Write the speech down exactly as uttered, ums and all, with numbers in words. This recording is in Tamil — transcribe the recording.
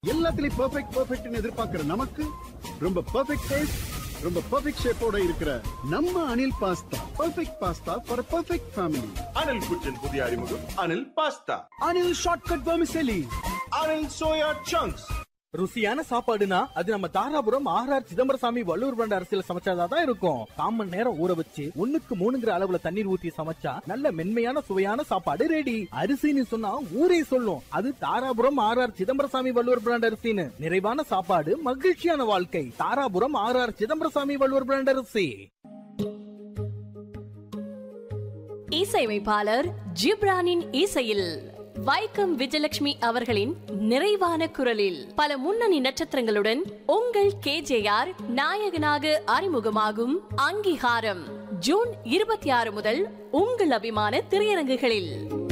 எல்லாத்துலயும் பெர்ஃபெக்ட் பெர்ஃபெக்ட்னு எதிர்பார்க்கிற நமக்கு ரொம்ப பெர்ஃபெக்ட் டேஸ்ட், ரொம்ப பெர்ஃபெக்ட் ஷேப்போட இருக்கிற நம்ம Anil pasta perfect pasta for perfect family. Anil குச்சின் புதிய அறிமுகம் Anil pasta. Anil shortcut vermicelli. Anil soya chunks. ருசியான சாப்பாடுனா அது நம்ம தாராபுரம் ஆர்ஆர் சிதம்பரசாமி வள்ளுவர் பிராண்ட் அரிசியில சமைச்சாதான் இருக்கும். காமன் நேரம் ஊற வச்சு ஒண்ணுக்கு மூணுங்கிற அளவுல தண்ணீர் ஊத்தி சமைச்சா நல்ல மென்மையான சுவையான சாப்பாடு ரெடி. அரிசின்னு சொன்னா ஊரே சொல்லும் அது தாராபுரம் ஆர்ஆர் சிதம்பரசாமி வள்ளுவர் பிராண்ட் அரிசின்னு. நிறைவான சாப்பாடு மகிழ்ச்சியான வாழ்க்கை. தாராபுரம் ஆர்ஆர் சிதம்பரசாமி வள்ளுவர் பிராண்ட் அரிசி. இசையமைப்பாளர் ஜிப்ரானின் இசையில் வைக்கம் விஜயலட்சுமி அவர்களின் நிறைவான குரலில் பல முன்னணி நட்சத்திரங்களுடன் உங்கள் கேஜேஆர் நாயகனாக அறிமுகமாகும் அங்கீகாரம் ஜூன் இருபத்தி ஆறு முதல் உங்கள் அபிமான திரையரங்குகளில்.